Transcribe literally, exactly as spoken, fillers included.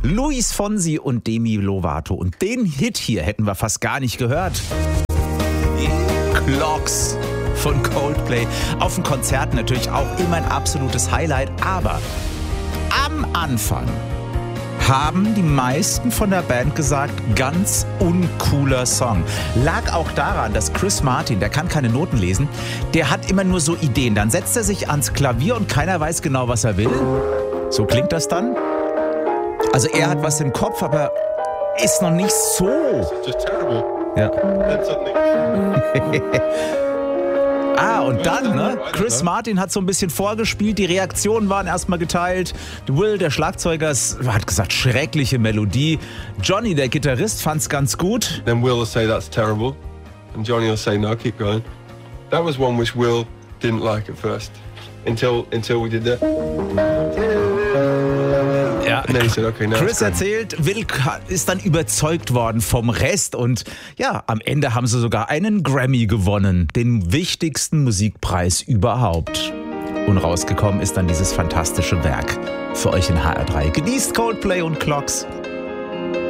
Luis Fonsi und Demi Lovato. Und den Hit hier hätten wir fast gar nicht gehört. Clocks von Coldplay. Auf dem Konzert natürlich auch immer ein absolutes Highlight. Aber am Anfang haben die meisten von der Band gesagt, ganz uncooler Song. Lag auch daran, dass Chris Martin, der kann keine Noten lesen, der hat immer nur so Ideen. Dann setzt er sich ans Klavier und keiner weiß genau, was er will. So klingt das dann. Also er hat was im Kopf, aber ist noch nicht so. Just terrible. Ja. Ah, und dann, ne? Chris Martin hat so ein bisschen vorgespielt, die Reaktionen waren erstmal geteilt. Will, der Schlagzeuger, hat gesagt, schreckliche Melodie. Johnny, der Gitarrist, fand's ganz gut. Then Will will say that's terrible, and Johnny will say no, keep going. That was one which Will didn't like at first, until until we did that. Ja, And then he said, okay, now Chris it's great. erzählt, Will ist dann überzeugt worden vom Rest und ja, am Ende haben sie sogar einen Grammy gewonnen, den wichtigsten Musikpreis überhaupt. Und rausgekommen ist dann dieses fantastische Werk für euch in H R drei. Genießt Coldplay und Clocks.